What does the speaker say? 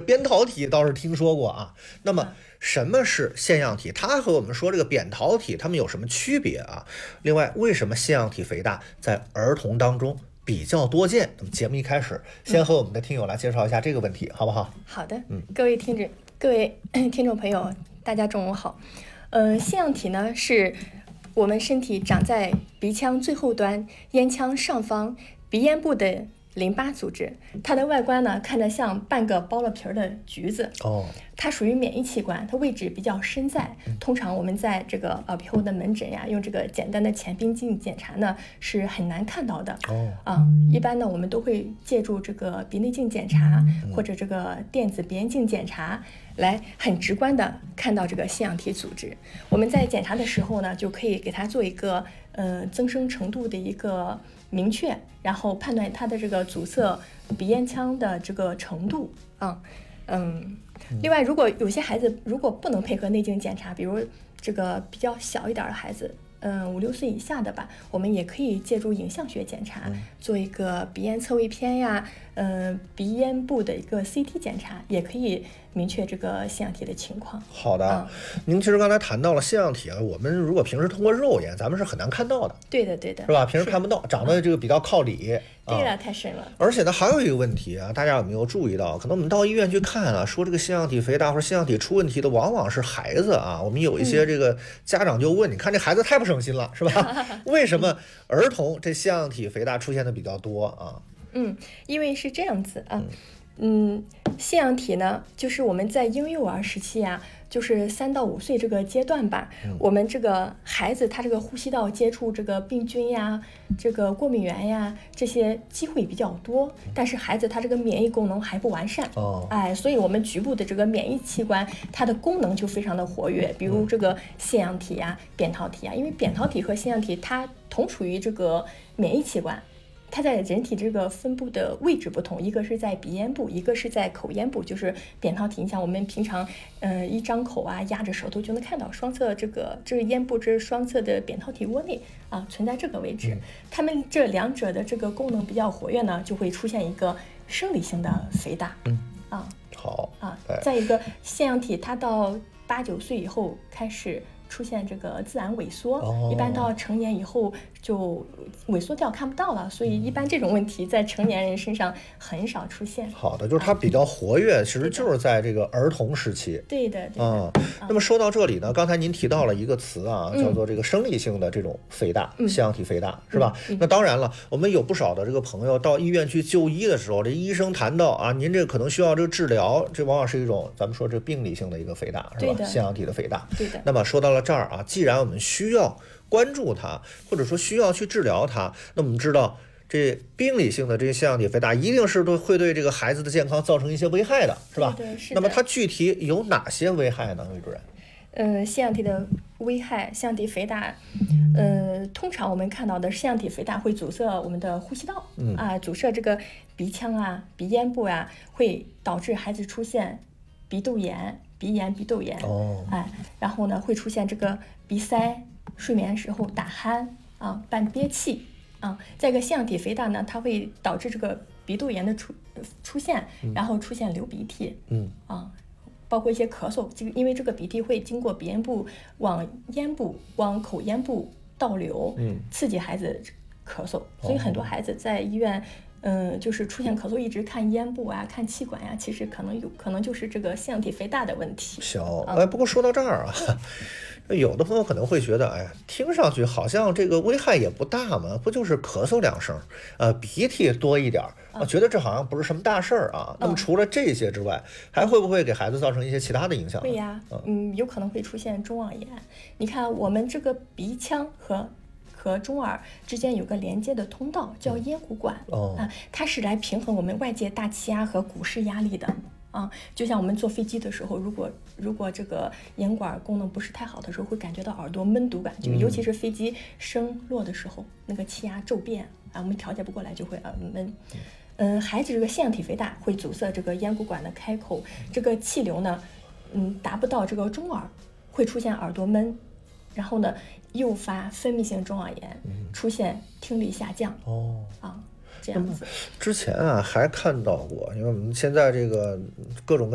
扁桃体倒是听说过啊。那么什么是腺样体？它和我们说这个扁桃体它们有什么区别啊？另外，为什么腺样体肥大在儿童当中比较多见？那么节目一开始，先和我们的听友来介绍一下这个问题，好不好？ 好的，各位听众朋友，大家中午好。腺样体呢是我们身体长在鼻腔最后端、咽腔上方、鼻咽部的淋巴组织，它的外观呢看着像半个剥了皮儿的橘子。它属于免疫器官，它位置比较深在。通常我们在这个耳鼻喉的门诊呀，用这个简单的前鼻镜检查呢是很难看到的。一般呢我们都会借助这个鼻内镜检查或者这个电子鼻咽镜检查来很直观的看到这个腺样体组织。我们在检查的时候呢，就可以给它做一个增生程度的一个明确，然后判断它的这个阻塞鼻咽腔的这个程度另外，如果有些孩子如果不能配合内镜检查，比如这个比较小一点的孩子，5、6岁以下的吧，我们也可以借助影像学检查，做一个鼻咽侧位片呀，鼻咽部的一个 CT 检查，也可以明确这个腺样体的情况。 好的，您其实刚才谈到了腺样体啊，我们如果平时通过肉眼，咱们是很难看到的。 对的， 是吧？平时看不到，长得这个比较靠里。 对了，太深了。 而且呢，还有一个问题啊，大家有没有注意到？可能我们到医院去看啊，说这个腺样体肥大或者腺样体出问题的，往往是孩子啊。我们有一些这个家长就问，你看这孩子太不省心了，是吧？为什么儿童这腺样体肥大出现的比较多啊？ 因为是这样子啊。腺样体呢，就是我们在婴幼儿时期啊，就是3到5岁这个阶段吧，我们这个孩子他这个呼吸道接触这个病菌呀、这个过敏原呀，这些机会比较多，但是孩子他这个免疫功能还不完善。所以我们局部的这个免疫器官它的功能就非常的活跃，比如这个腺样体呀、扁桃体呀，因为扁桃体和腺样体它同属于这个免疫器官。它在人体这个分布的位置不同，一个是在鼻咽部，一个是在口咽部，就是扁桃体。你像我们平常，一张口啊，压着舌头就能看到双侧这是咽部，这是双侧的扁桃体窝内啊，存在这个位置。它们这两者的这个功能比较活跃呢，就会出现一个生理性的肥大。 好啊。再一个，腺样体它到8、9岁以后开始出现这个自然萎缩，一般到成年以后就萎缩掉，看不到了，所以一般这种问题在成年人身上很少出现。 好的，就是它比较活跃，其实就是在这个儿童时期。 对的。 那么说到这里呢，刚才您提到了一个词啊，叫做这个生理性的这种肥大，腺样体肥大，是吧？那当然了，我们有不少的这个朋友到医院去就医的时候，这医生谈到啊，您这个可能需要这个治疗，这往往是一种咱们说这病理性的一个肥大，是吧？腺样体的肥大。 对的。 那么说到了这儿啊，既然我们需要关注它，或者说需要去治疗它，那我们知道这病理性的这些腺样体肥大一定是会对这个孩子的健康造成一些危害的，是吧？ 对，是的。 那么它具体有哪些危害呢，魏主任？ 腺样体的危害，腺样体肥大，通常我们看到的腺样体肥大会阻塞我们的呼吸道，阻塞这个鼻腔啊、鼻咽部啊，会导致孩子出现鼻窦炎、鼻炎、鼻窦炎，然后呢会出现这个鼻塞，睡眠时候打鼾啊、伴憋气啊。再一个腺样体肥大呢，它会导致这个鼻窦炎的出现，然后出现流鼻涕，包括一些咳嗽，因为这个鼻涕会经过鼻咽部往咽部、往口咽部倒流，刺激孩子咳嗽，所以很多孩子在医院。就是出现咳嗽，一直看咽部啊、看气管呀，其实可能就是这个腺样体肥大的问题。 行，不过说到这儿啊，有的朋友可能会觉得，哎呀，听上去好像这个危害也不大嘛，不就是咳嗽2声，鼻涕多一点觉得这好像不是什么大事儿啊。那么除了这些之外，还会不会给孩子造成一些其他的影响？ 会呀，有可能会出现中耳炎。你看我们这个鼻腔和中耳之间有个连接的通道，叫咽鼓管，它是来平衡我们外界大气压和鼓式压力的。就像我们坐飞机的时候，如果这个咽管功能不是太好的时候，会感觉到耳朵闷堵感，尤其是飞机升落的时候，那个气压骤变我们调节不过来就会闷。孩子这个腺样体肥大会阻塞这个咽鼓管的开口，这个气流呢，达不到这个中耳，会出现耳朵闷，然后呢诱发分泌性中耳炎，出现听力下降。这样子。 之前还看到过，因为我们现在这个各种